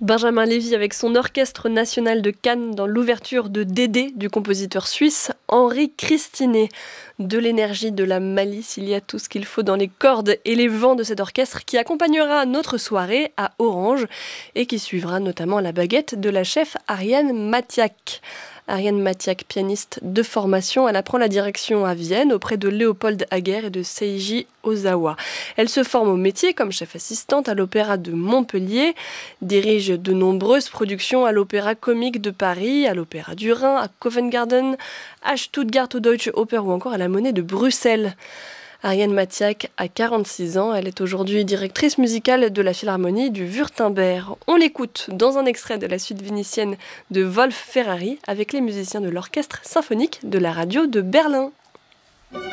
Benjamin Lévy avec son orchestre national de Cannes dans l'ouverture de Dédé du compositeur suisse Henri Christinet. De l'énergie, de la malice, il y a tout ce qu'il faut dans les cordes et les vents de cet orchestre qui accompagnera notre soirée à Orange et qui suivra notamment la baguette de la chef Ariane Matiak. Ariane Matiak, pianiste de formation, elle apprend la direction à Vienne auprès de Léopold Hager et de Seiji Ozawa. Elle se forme au métier comme chef assistante à l'Opéra de Montpellier, dirige de nombreuses productions à l'Opéra Comique de Paris, à l'Opéra du Rhin, à Covent Garden, à Stuttgart au Deutsche Oper ou encore à la Monnaie de Bruxelles. Ariane Matiak a 46 ans, elle est aujourd'hui directrice musicale de la Philharmonie du Wurtemberg. On l'écoute dans un extrait de la suite vénitienne de Wolf Ferrari avec les musiciens de l'Orchestre symphonique de la radio de Berlin.